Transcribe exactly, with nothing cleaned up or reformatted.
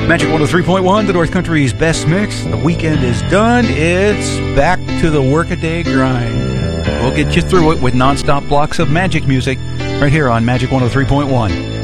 Magic one oh three point one, the North Country's best mix. The weekend is done. It's back to the workaday grind. We'll get you through it with nonstop blocks of magic music right here on Magic one oh three point one.